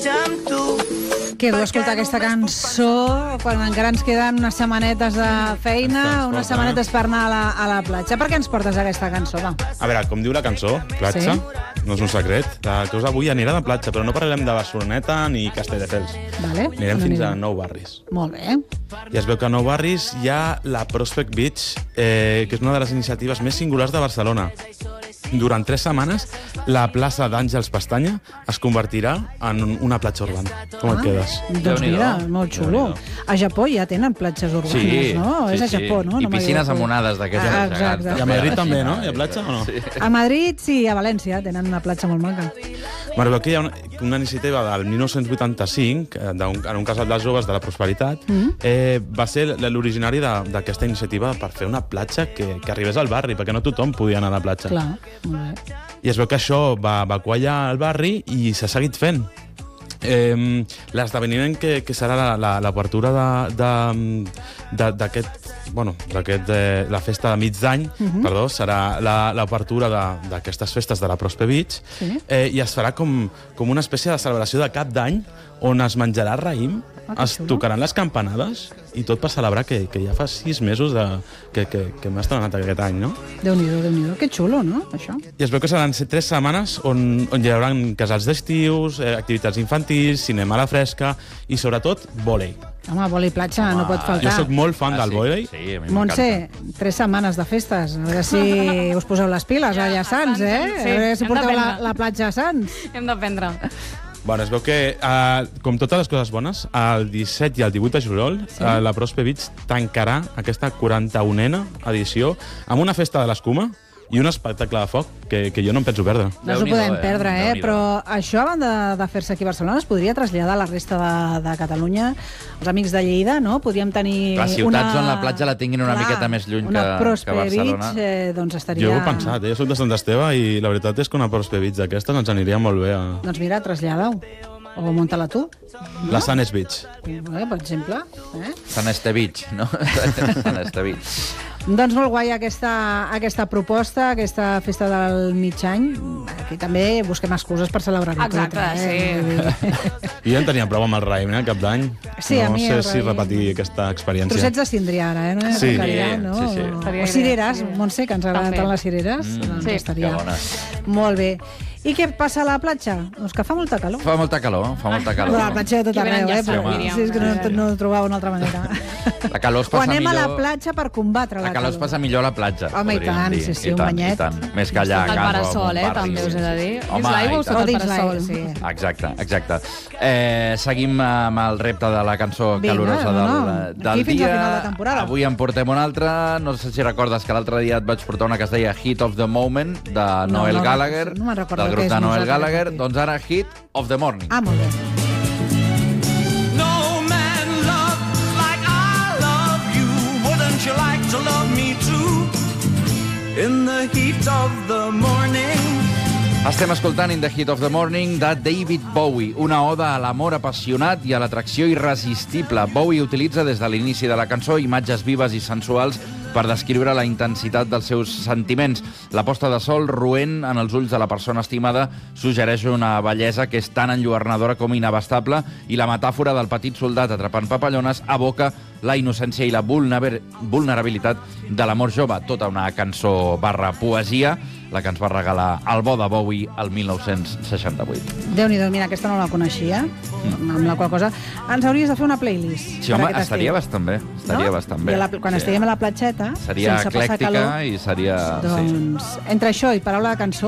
Què, deu escoltar aquesta cançó quan encara ens queden unes setmanetes de feina, unes setmanetes per anar a la platja. Per què ens portes aquesta cançó, va? A veure, com diu la cançó, platja, no és un secret. La cosa avui anirà de platja, però no parlarem de Barceloneta ni Castelldefels. Vale. Anirem fins a Nou Barris. Molt bé. I es veu que a Nou Barris hi ha la Prospect Beach, que és una de les iniciatives més singulars de Barcelona. Durant 3 setmanes, la plaça d'Àngels Pestanya es convertirà en una platja urbana. Com et quedes? Doncs mira, molt xulo. A Japó ja tenen platges urbanes, no? És a Japó, no? I piscines amunades d'aquestes gegants. I a Madrid també, no? Hi ha platja o no? A Madrid sí, a València tenen una platja molt maca. Bueno, veu que hi ha una iniciativa del 1985, en un casal de joves de la Prosperitat, va ser l'originari d'aquesta iniciativa per fer una platja que arribés al barri, perquè no tothom podia anar a la platja. Clar, molt bé. I es veu que això va quallar al barri i s'ha seguit fent. L'esdeveniment que serà l'apertura d'aquest... Bueno, la festa de mig d'any, perdó, serà l'apertura d'aquestes festes de la Prospe Beach i es farà com una espècie de celebració de cap d'any on es menjarà raïm, es tocaran les campanades i tot per celebrar que ja fa 6 mesos que hem estrenat aquest any, no? Déu-n'hi-do, Déu-n'hi-do. Que xulo, no, això? I es veu que seran 3 setmanes on hi haurà casals d'estius, activitats infantils, cinema a la fresca i, sobretot, vòlei. Home, vòlei platja no pot faltar. Jo sóc molt fan del vòlei. Sí, a mi m'encanta. Montse, 3 setmanes de festes. A veure si us poseu les piles allà a Sants, eh? A veure si porteu la platja a Sants. Hem d'aprendre. Bueno, es veu que, com totes les coses bones, el 17 i el 18 de juliol la Prospe Beach tancarà aquesta 41a edició amb una festa de l'escuma i un espectacle de foc que jo no em penso perdre. No ens ho podem perdre, però això, a banda de fer-se aquí a Barcelona, es podria traslladar a la resta de Catalunya. Els amics de Lleida, no? Podríem tenir les ciutats on la platja la tinguin una miqueta més lluny que Barcelona. Doncs estaria... Jo ho he pensat, jo soc de Sant Esteve i la veritat és que una Prospe Beach d'aquestes ens aniria molt bé. Doncs mira, trasllada-ho. O munta-la tu. La Sanes Beach. Per exemple. Sant Estevich, no? Sant Estevich. Doncs molt guai aquesta proposta, aquesta festa del mig any. Aquí també busquem excuses per celebrar-ho. Exacte, sí. I ja en teníem prou amb el raïm, cap d'any. Sí, a mi no sé si repetir aquesta experiència. Trossets de cindri ara, eh? Sí. Sí. O cireres, Montse, que ens agraden tant les cireres. Doncs estaria molt bé. I què passa a la platja? Doncs que fa molta calor. Fa molta calor. A la platja de tot arreu, però és que no ho trobava una altra manera. La calor es passa Quan anem millor... a la platja per combatre la calor. La calor es passa millor a la platja. Home, i tant, sí, un banyet. Més que allà a El casa. parasol, també us he de dir. Home, Dins l'aigua o sota el parasol? Sí. Exacte. Seguim amb el repte de la cançó calorosa del dia. Aquí fins al final de temporada. Avui en portem una altra. No sé si recordes que l'altre dia et vaig portar una que es deia Hit of the Moment, de Noel Gallagher, del grup de Noel Gallagher. Doncs ara Hit of the Morning. Ah, molt bé. No man loved like I love you. Wouldn't you like to love me too? In the heat of the morning. Estem escoltant In the Heat of the Morning de David Bowie, una oda a l'amor apassionat i a l'atracció irresistible. Bowie utilitza des de l'inici de la cançó imatges vives i sensuals per descriure la intensitat dels seus sentiments. La posta de sol roent en els ulls de la persona estimada suggereix una bellesa que és tan enlluernadora com inabastable i la metàfora del petit soldat atrapant papallones evoca la innocència i la vulnerabilitat de l'amor jove. Tota una cançó barra poesia, la que ens va regalar el bo de Bowie el 1968. Déu-n'hi-do, mira, aquesta no la coneixia, amb la qual cosa ens hauries de fer una playlist. Sí, home, estaria bastant bé. Quan estiguem a la platxeta, seria sense passar calor, eclèctica i seria... doncs, entre això i paraula de cançó,